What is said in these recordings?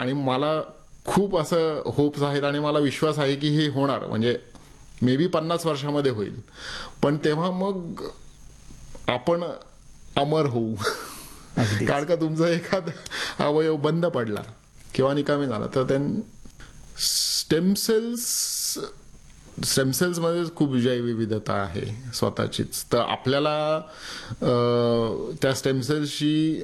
आणि मला खूप असं होप्स आहेत आणि मला विश्वास आहे की हे होणार, म्हणजे मे बी 50 वर्षामध्ये होईल. पण तेव्हा मग आपण अमर होऊ. अगदीच. कारण का तुमचा एखादा अवयव बंद पडला किंवा निकामी झाला तर स्टेम सेल्स मध्ये खूप जैवविविधता आहे स्वतःचीच. तर आपल्याला त्या स्टेम सेल्सची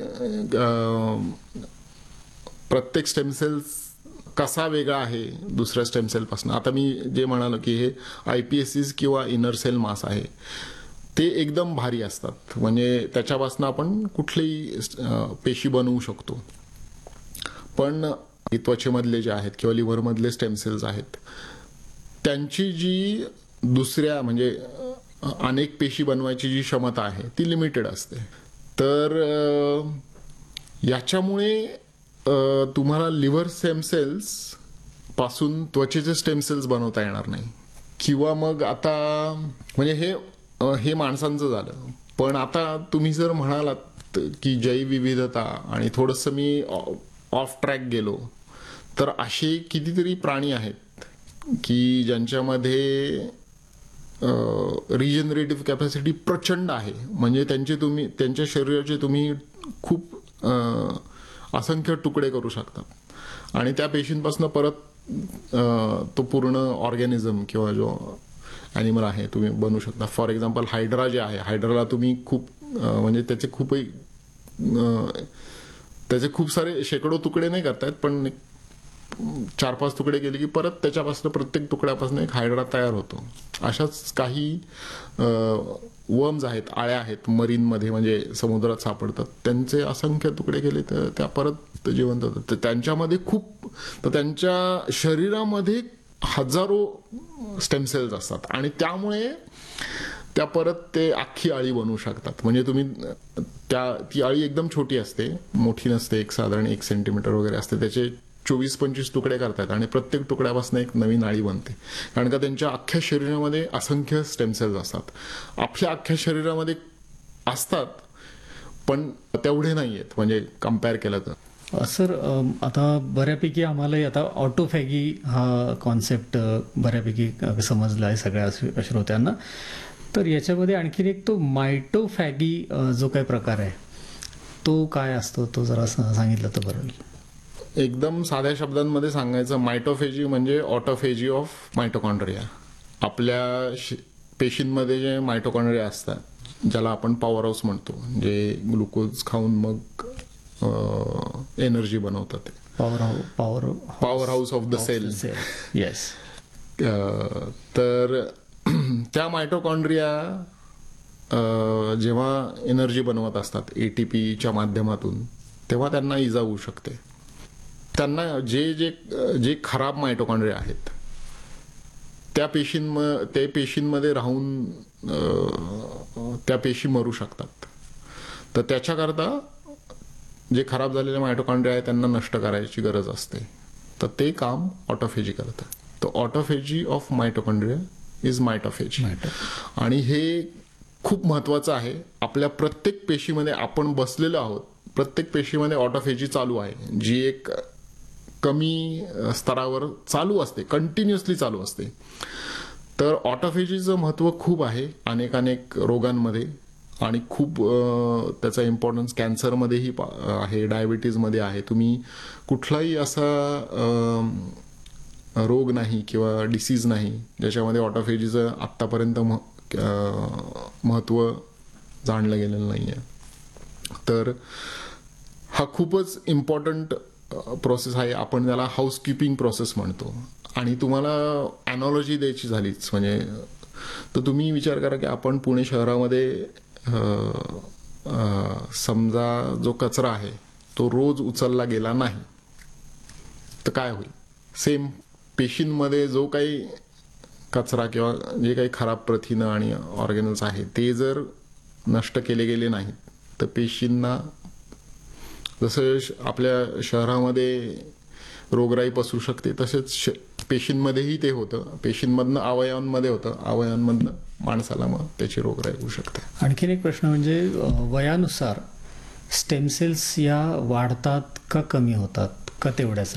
प्रत्येक स्टेम सेल्स कसा वेगळा आहे दुसऱ्या स्टेम सेल पासून. आता मी जे म्हणालो की हे iPSCs किंवा इनर सेल मास आहे ते एकदम भारी असतात, म्हणजे त्याच्यापासून आपण कुठलीही पेशी बनवू शकतो. पण त्वचेमधले जे आहेत किंवा लिव्हरमधले स्टेम सेल्स आहेत त्यांची जी दुसऱ्या म्हणजे अनेक पेशी बनवायची जी क्षमता आहे ती लिमिटेड असते. तर याच्यामुळे तुम्हाला लिव्हर स्टेम सेल्स पासून त्वचेचे स्टेम सेल्स बनवता येणार नाही. किंवा मग आता म्हणजे हे माणसांचं झालं. पण आता तुम्ही जर म्हणालात की जैवविविधता आणि थोडंसं मी ऑफ ट्रॅक गेलो तर असे कितीतरी प्राणी आहेत की ज्यांच्यामध्ये रिजनरेटिव्ह कॅपॅसिटी प्रचंड आहे. म्हणजे त्यांच्या शरीराचे तुम्ही खूप असंख्य तुकडे करू शकता आणि त्या पेशींपासून परत तो पूर्ण ऑर्गॅनिझम किंवा जो ॲनिमल आहे तुम्ही बनवू शकता. फॉर एक्झाम्पल हायड्रा जे आहे, हायड्राला तुम्ही खूप म्हणजे त्याचे खूप सारे शेकडो तुकडे नाही करतायत, पण 4-5 तुकडे केले की परत त्याच्यापासून प्रत्येक तुकड्यापासून एक हायड्रा तयार होतो. अशाच काही वर्म्स आहेत, आळ्या आहेत मरीनमध्ये, म्हणजे समुद्रात सापडतात. त्यांचे असंख्य तुकडे केले तर त्या परत जिवंत होतात. तर त्यांच्यामध्ये तर त्यांच्या शरीरामध्ये हजारो स्टेम सेल्स असतात आणि त्यामुळे त्या परत ते अख्खी आळी बनवू शकतात. म्हणजे तुम्ही ती आळी एकदम छोटी असते, मोठी नसते, साधारण 1 सेंटीमीटर वगैरे असते. त्याचे 24-25 तुकडे करतात आणि प्रत्येक तुकड्यापासून एक नवीन आळी बनते. कारण का त्यांच्या अख्ख्या शरीरामध्ये असंख्य स्टेम सेल्स असतात. आपल्या अख्ख्या शरीरामध्ये असतात पण तेवढे नाही आहेत म्हणजे कम्पेअर केलं तर. सर, आता बऱ्यापैकी आम्हाला आता ऑटोफॅगी हा कॉन्सेप्ट बऱ्यापैकी समजला आहे सगळ्या श्रोत्यांना. तर याच्यामध्ये आणखीन एक तो मायटोफॅगी जो काही प्रकार आहे तो काय असतो, तो जरा सांगितलं तर बरं. एकदम साध्या शब्दांमध्ये सांगायचं, मायटोफेजी म्हणजे ऑटोफेजी ऑफ मायटोकॉन्ड्रिया. आपल्या पेशींमध्ये जे मायटोकॉन्ड्रिया असतात ज्याला आपण पॉवर हाऊस म्हणतो, जे ग्लुकोज खाऊन मग एनर्जी बनवतात. Power house of the sale. Yes. तर त्या मायटोकॉन्ड्रिया जेव्हा एनर्जी बनवत असतात ATPच्या माध्यमातून तेव्हा त्यांना इजा होऊ शकते. त्यांना जे खराब मायटोकॉन्ड्रिया आहेत त्या पेशींमध्ये राहून त्या पेशी मरू शकतात. तर त्याच्याकरता जे खराब झालेले मायटोकॉन्ड्रिया आहेत त्यांना नष्ट करायची गरज असते. तर ते काम ऑटोफेजी करतं. तर ऑटोफेजी ऑफ मायटोकॉन्ड्रिया इज मायटोफेजी. आणि हे खूप महत्वाचं आहे. आपल्या प्रत्येक पेशीमध्ये आपण बसलेलो आहोत, प्रत्येक पेशीमध्ये ऑटोफेजी चालू आहे, जी एक कमी स्तरावर चालू असते, कंटिन्युअसली चालू असते. तर ऑटोफेजीचं महत्व खूप आहे अनेक रोगांमध्ये आणि खूप त्याचा इम्पॉर्टन्स कॅन्सरमध्येही आहे, डायबिटीजमध्ये आहे. तुम्ही कुठलाही असा रोग नाही किंवा डिसीज नाही ज्याच्यामध्ये ऑटोफेजीचं आत्तापर्यंत महत्व जाणलं गेलेलं नाही आहे. तर हा खूपच इम्पॉर्टंट प्रोसेस आहे. आपण त्याला हाऊसकीपिंग प्रोसेस म्हणतो. आणि तुम्हाला अॅनॉलॉजी द्यायची झालीच म्हणजे, तर तुम्ही विचार करा की आपण पुणे शहरामध्ये समजा जो कचरा आहे तो रोज उचलला गेला नाही तर काय होईल. सेम पेशींमध्ये जो काही कचरा किंवा जे काही खराब प्रथिनं आणि ऑर्गॅनल्स आहेत ते जर नष्ट केले गेले नाहीत तर पेशींना, जसं आपल्या शहरामध्ये रोगराई पसरू शकते तसेच पेशींमध्येही ते होतं. पेशींमधनं अवयवांमध्ये होतं, अवयवांमधनं माणसाला मग त्याची रोगराई होऊ शकते. आणखीन एक प्रश्न म्हणजे वयानुसार स्टेम सेल्स या वाढतात का कमी होतात का तेवढ्याच